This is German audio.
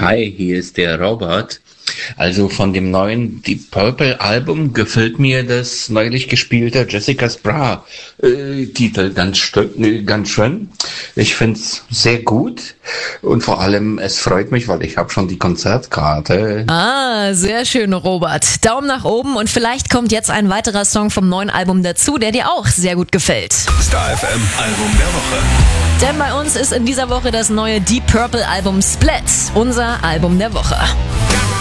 Hi, hier ist der Robert. Also von dem neuen Deep Purple Album gefällt mir das neulich gespielte Jessica's Bra Titel ganz schön. Ich find's sehr gut und vor allem es freut mich, weil ich habe schon die Konzertkarte. Ah, sehr schön, Robert. Daumen nach oben und vielleicht kommt jetzt ein weiterer Song vom neuen Album dazu, der dir auch sehr gut gefällt. Star FM Album der Woche. Denn bei uns ist in dieser Woche das neue Deep Purple Album Split, unser Album der Woche.